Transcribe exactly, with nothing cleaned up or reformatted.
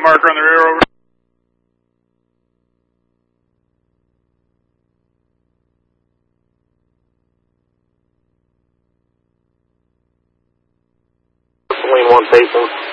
marker on the rear, over. Lane one facing.